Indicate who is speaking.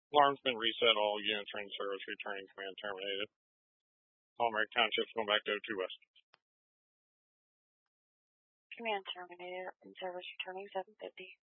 Speaker 1: Alarm's been reset. All units are in service. Returning command terminated. Palmer Township's going back to 02 West.
Speaker 2: Command terminated. In service returning 750.